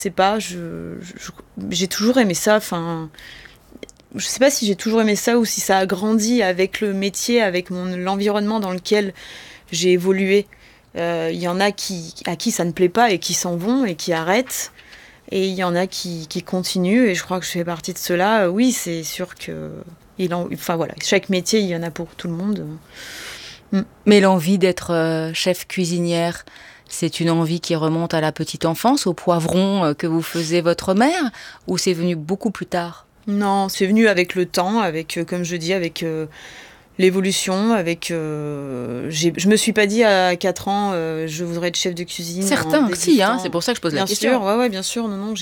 sais pas, j'ai toujours aimé ça, je sais pas si j'ai toujours aimé ça ou si ça a grandi avec le métier, avec l'environnement dans lequel j'ai évolué. Il y en a à qui ça ne plaît pas et qui s'en vont et qui arrêtent. Et il y en a qui continuent et je crois que je fais partie de ceux-là. Oui, c'est sûr que... voilà, chaque métier, il y en a pour tout le monde. Mais l'envie d'être chef cuisinière, c'est une envie qui remonte à la petite enfance, au poivron que vous faisait votre mère, ou c'est venu beaucoup plus tard ? Non, c'est venu avec le temps, avec, comme je dis, avec l'évolution, je me suis pas dit à 4 ans, je voudrais être chef de cuisine. Certains, si, c'est pour ça que je pose la question. Bien sûr, bien sûr, non,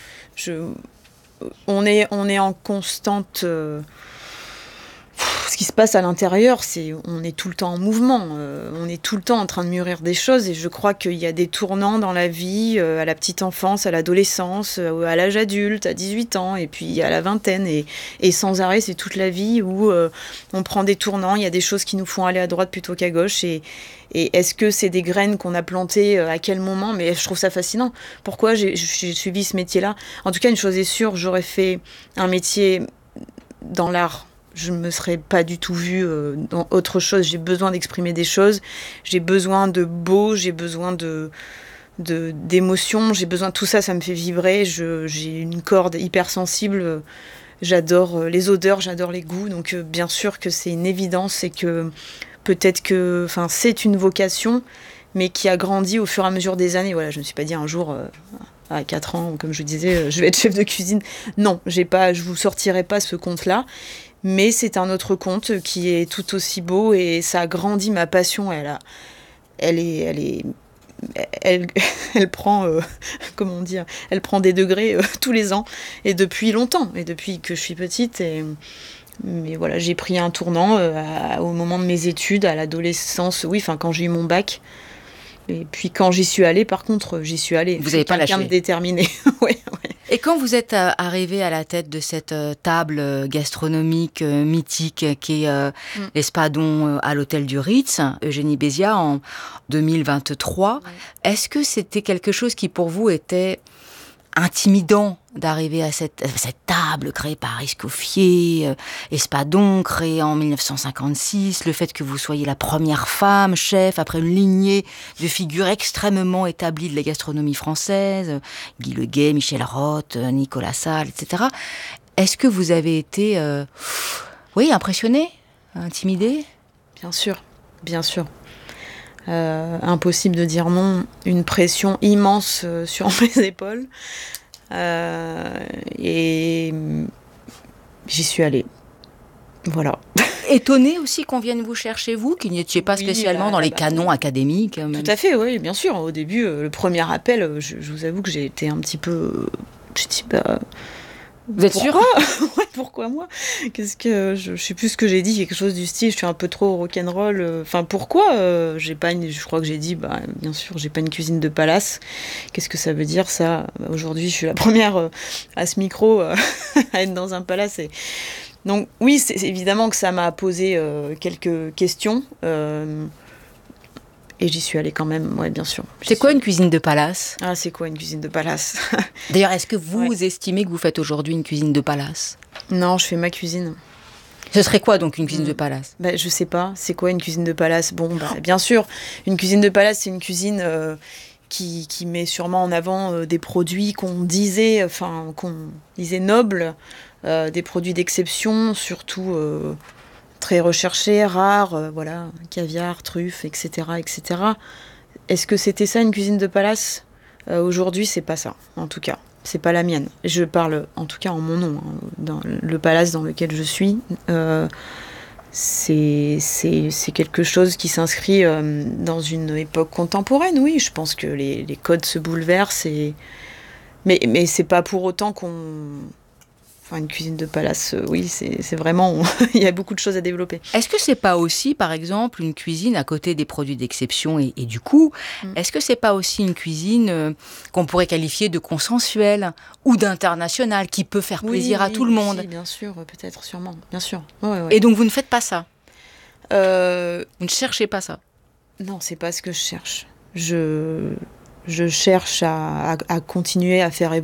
on est en constante... ce qui se passe à l'intérieur, on est tout le temps en mouvement, on est tout le temps en train de mûrir des choses et je crois qu'il y a des tournants dans la vie, à la petite enfance, à l'adolescence, à l'âge adulte, à 18 ans et puis à la vingtaine et sans arrêt, c'est toute la vie où on prend des tournants, il y a des choses qui nous font aller à droite plutôt qu'à gauche et est-ce que c'est des graines qu'on a plantées à quel moment ? Mais je trouve ça fascinant. Pourquoi j'ai suivi ce métier-là ? En tout cas, une chose est sûre, j'aurais fait un métier dans l'art. Je ne me serais pas du tout vue dans autre chose. J'ai besoin d'exprimer des choses. J'ai besoin de beau. J'ai besoin d'émotions. J'ai besoin de tout ça. Ça me fait vibrer. J'ai une corde hypersensible. J'adore les odeurs. J'adore les goûts. Donc, bien sûr que c'est une évidence et que peut-être que... c'est une vocation, mais qui a grandi au fur et à mesure des années. Voilà, je ne me suis pas dit un jour... à 4 ans, comme je disais, je vais être chef de cuisine. Non, je vous sortirai pas ce conte-là. Mais c'est un autre conte qui est tout aussi beau et ça a grandi ma passion. Elle prend, comment dire, elle prend des degrés tous les ans et depuis longtemps et depuis que je suis petite. Mais voilà, j'ai pris un tournant au moment de mes études, à l'adolescence. Oui, quand j'ai eu mon bac. Et puis quand j'y suis allée, par contre, j'y suis allée. Vous n'avez pas lâché. Quelqu'un de déterminé. Ouais. Et quand vous êtes arrivé à la tête de cette table gastronomique mythique qui est l'Espadon à l'hôtel du Ritz, Eugénie Béziat, en 2023, est-ce que c'était quelque chose qui pour vous était intimidant d'arriver à cette table créée par Escoffier, Espadon, créée en 1956, le fait que vous soyez la première femme chef après une lignée de figures extrêmement établies de la gastronomie française, Guy Leguet, Michel Roth, Nicolas Salles, etc. Est-ce que vous avez été, impressionné, intimidé ? Bien sûr, bien sûr. Impossible de dire non, une pression immense sur mes épaules. Et j'y suis allée. Voilà. Étonné aussi qu'on vienne vous chercher, vous, qui n'étiez pas spécialement dans les canons académiques. Tout à fait, oui, bien sûr. Au début, le premier appel, je vous avoue que j'ai été un petit peu... Je dis, vous êtes sûre ? Ouais, pourquoi moi ? Je sais plus ce que j'ai dit, quelque chose du style, je suis un peu trop rock'n'roll. Pourquoi je crois que j'ai dit, bien sûr, j'ai pas une cuisine de palace. Qu'est-ce que ça veut dire, ça ? Aujourd'hui, je suis la première à ce micro à être dans un palace. Donc, oui, c'est évidemment que ça m'a posé quelques questions. Et j'y suis allée quand même, ouais, bien sûr. C'est quoi une cuisine de palace ? Ah, c'est quoi une cuisine de palace ? D'ailleurs, est-ce que vous estimez que vous faites aujourd'hui une cuisine de palace ? Non, je fais ma cuisine. Ce serait quoi donc une cuisine de palace ? Je sais pas, c'est quoi une cuisine de palace ? Bon, bien sûr, une cuisine de palace, c'est une cuisine qui met sûrement en avant des produits qu'on disait nobles, des produits d'exception, surtout... très recherché, rare, caviar, truffes, etc., etc. Est-ce que c'était ça une cuisine de palace ? Aujourd'hui, c'est pas ça, en tout cas. C'est pas la mienne. Je parle, en tout cas, en mon nom. Dans le palace dans lequel je suis, c'est quelque chose qui s'inscrit dans une époque contemporaine, oui. Je pense que les codes se bouleversent. Mais c'est pas pour autant qu'on... une cuisine de palace, oui, c'est vraiment... il y a beaucoup de choses à développer. Est-ce que c'est pas aussi, par exemple, une cuisine à côté des produits d'exception et du coup, est-ce que c'est pas aussi une cuisine qu'on pourrait qualifier de consensuelle ou d'internationale, qui peut faire plaisir à tout le monde ? Oui, bien sûr, peut-être, sûrement, bien sûr. Ouais. Et donc vous ne faites pas ça ? Vous ne cherchez pas ça ? Non, c'est pas ce que je cherche. Je cherche à continuer à faire évoluer